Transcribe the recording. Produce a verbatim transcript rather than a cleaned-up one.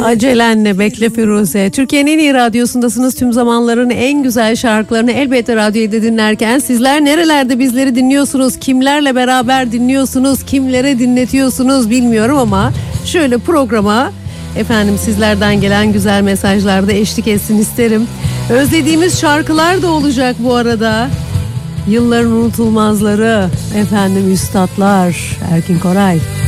Acelenle bekle Firuze. Türkiye'nin en iyi radyosundasınız. Tüm zamanların en güzel şarkılarını elbette radyoda dinlerken sizler nerelerde bizleri dinliyorsunuz? Kimlerle beraber dinliyorsunuz? Kimlere dinletiyorsunuz bilmiyorum ama şöyle programa efendim sizlerden gelen güzel mesajlarda eşlik etsin isterim. Özlediğimiz şarkılar da olacak bu arada. Yılların unutulmazları efendim üstatlar Erkin Koray.